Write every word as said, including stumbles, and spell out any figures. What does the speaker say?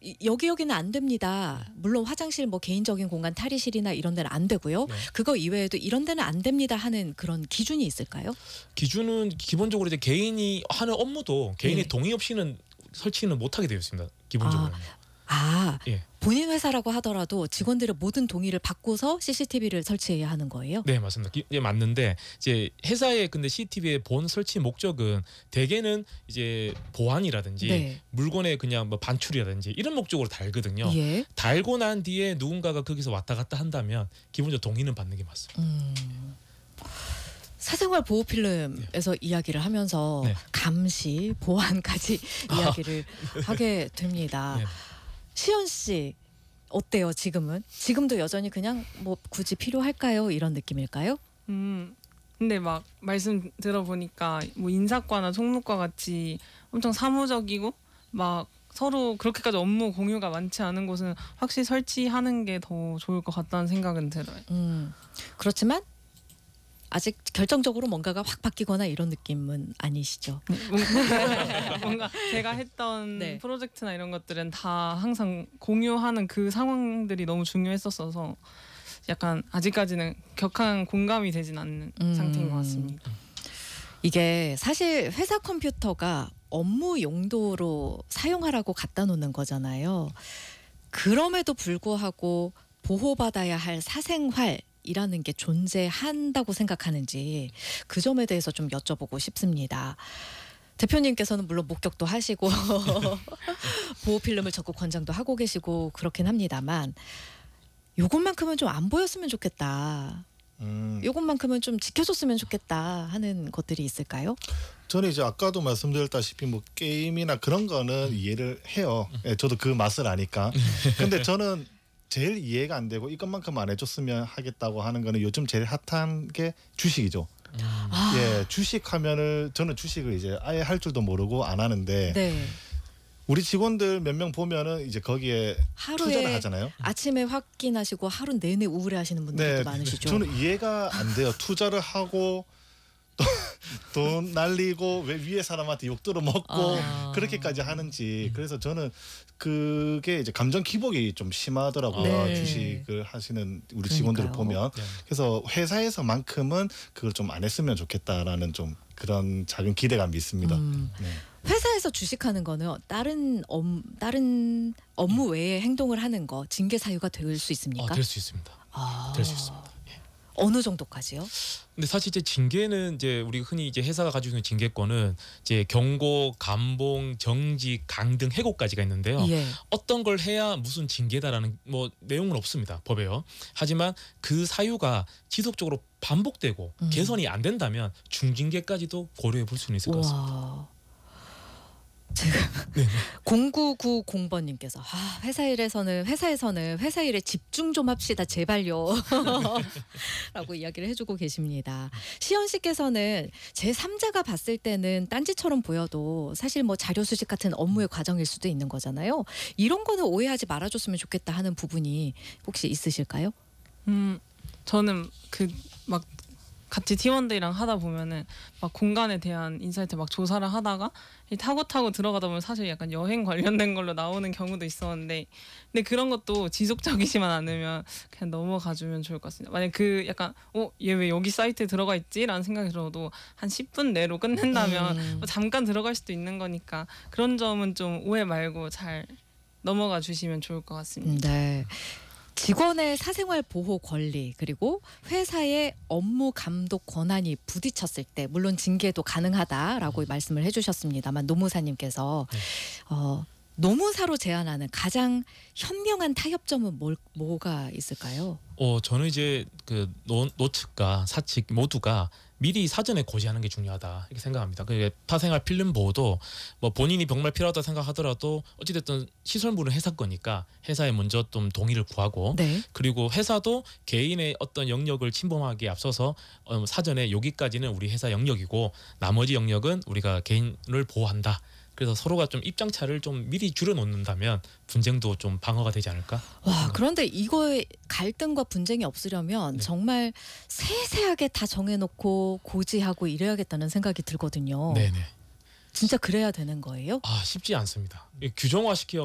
이- 여기 여기는 안 됩니다. 물론 화장실 뭐 개인적인 공간 탈의실이나 이런 데는 안 되고요. 네. 그거 이외에도 이런 데는 안 됩니다 하는 그런 기준이 있을까요? 기준은 기본적으로 이제 개인이 하는 업무도 개인의 예. 동의 없이는 설치는 못하게 되어 있습니다. 기본적으로. 아, 예. 본인 회사라고 하더라도 직원들의 모든 동의를 받고서 씨씨티비를 설치해야 하는 거예요? 네, 맞습니다. 기- 예, 맞는데 이제 회사의 근데 씨씨티비의 본 설치 목적은 대개는 이제 보안이라든지 네. 물건의 그냥 뭐 반출이라든지 이런 목적으로 달거든요. 예. 달고 난 뒤에 누군가가 거기서 왔다 갔다 한다면 기본적으로 동의는 받는 게 맞습니다. 음. 사생활 보호 필름에서 이야기를 하면서 네. 감시, 보안까지 이야기를 하게 됩니다. 네. 시연 씨 어때요 지금은? 지금도 여전히 그냥 뭐 굳이 필요할까요? 이런 느낌일까요? 음 근데 막 말씀 들어보니까 뭐 인사과나 총무과 같이 엄청 사무적이고 막 서로 그렇게까지 업무 공유가 많지 않은 곳은 확실히 설치하는 게 더 좋을 것 같다는 생각은 들어요. 음. 그렇지만 아직 결정적으로 뭔가가 확 바뀌거나 이런 느낌은 아니시죠? 뭔가, 뭔가 제가 했던 네. 프로젝트나 이런 것들은 다 항상 공유하는 그 상황들이 너무 중요했었어서 약간 아직까지는 격한 공감이 되진 않는 음. 상태인 것 같습니다. 이게 사실 회사 컴퓨터가 업무 용도로 사용하라고 갖다 놓는 거잖아요. 그럼에도 불구하고 보호받아야 할 사생활이라는 게 존재한다고 생각하는지 그 점에 대해서 좀 여쭤보고 싶습니다. 대표님께서는 물론 목격도 하시고 보호 필름을 적극 권장도 하고 계시고 그렇긴 합니다만 요것만큼은 좀 안 보였으면 좋겠다. 음, 요것만큼은 좀 지켜줬으면 좋겠다 하는 것들이 있을까요? 저는 이제 아까도 말씀드렸다시피 뭐 게임이나 그런 거는 이해를 해요. 예, 저도 그 맛을 아니까. 근데 저는 제일 이해가 안 되고 이것만큼 안 해줬으면 하겠다고 하는 거는 요즘 제일 핫한 게 주식이죠. 아, 예, 주식하면을 저는 주식을 이제 아예 할 줄도 모르고 안 하는데 네. 우리 직원들 몇 명 보면은 이제 거기에 투자를 하루에 하잖아요. 아침에 확인하시고 하루 내내 우울해하시는 분들도 많으시죠. 저는 이해가 안 돼요. 투자를 하고 또 돈 날리고 왜 위에 사람한테 욕 들어먹고 아. 그렇게까지 하는지. 그래서 저는 그게 이제 감정 기복이 좀 심하더라고요. 네. 주식을 하시는 우리 직원들을 그러니까요. 보면. 네. 그래서 회사에서만큼은 그걸 좀 안 했으면 좋겠다라는 좀 그런 작은 기대감이 있습니다. 음, 네. 회사에서 주식하는 거는 다른 업 다른 업무 외에 행동을 하는 거 징계 사유가 될 수 있습니까? 아, 될 수 있습니다. 아, 될 수 있습니다. 예. 어느 정도까지요? 근데 사실 이제 징계는 이제 우리 흔히 이제 회사가 가지고 있는 징계권은 이제 경고, 감봉, 정직, 강등, 해고까지가 있는데요. 예. 어떤 걸 해야 무슨 징계다라는 뭐 내용은 없습니다. 법에요. 하지만 그 사유가 지속적으로 반복되고 음. 개선이 안 된다면 중징계까지도 고려해 볼 수는 있을 것 같습니다. 와. 지금 공구구공 번님께서 아, 회사 일에서는 회사에서는 회사 일에 집중 좀 합시다 제발요 라고 이야기를 해주고 계십니다. 시연 씨께서는 제삼자가 봤을 때는 딴지처럼 보여도 사실 뭐 자료 수집 같은 업무의 과정일 수도 있는 거잖아요. 이런 거는 오해하지 말아줬으면 좋겠다 하는 부분이 혹시 있으실까요? 음, 저는 그 막 같이 팀원들이랑 하다 보면은 막 공간에 대한 인사이트 막 조사를 하다가 이 타고 타고 들어가다 보면 사실 약간 여행 관련된 걸로 나오는 경우도 있었는데 근데 그런 것도 지속적이지만 않으면 그냥 넘어가 주면 좋을 것 같습니다. 만약 그 약간 어, 얘 왜 여기 사이트에 들어가 있지? 라는 생각이 들어도 한 십 분 내로 끝낸다면 음. 뭐 잠깐 들어갈 수도 있는 거니까 그런 점은 좀 오해 말고 잘 넘어가 주시면 좋을 것 같습니다. 네. 직원의 사생활 보호 권리 그리고 회사의 업무 감독 권한이 부딪혔을 때 물론 징계도 가능하다라고 말씀을 해주셨습니다만 노무사님께서 네. 어, 노무사로 제안하는 가장 현명한 타협점은 뭘, 뭐가 있을까요? 어 저는 이제 그 노, 노측과 사측 모두가 미리 사전에 고지하는 게 중요하다 이렇게 생각합니다. 그게 사생활 필름 보호도 뭐 본인이 정말 필요하다 생각하더라도 어찌됐든 시설물은 회사 거니까 회사에 먼저 좀 동의를 구하고 네. 그리고 회사도 개인의 어떤 영역을 침범하기에 앞서서 어, 사전에 여기까지는 우리 회사 영역이고 나머지 영역은 우리가 개인을 보호한다. 그래서 서로가 좀 입장차를 좀 미리 줄여놓는다면 분쟁도 좀 방어가 되지 않을까? 와, 그런데 이거에 갈등과 분쟁이 없으려면 네. 정말 세세하게 다 정해놓고 고지하고 이래야겠다는 생각이 들거든요. 네네. 진짜 그래야 되는 거예요? 아 쉽지 않습니다. 규정화 시켜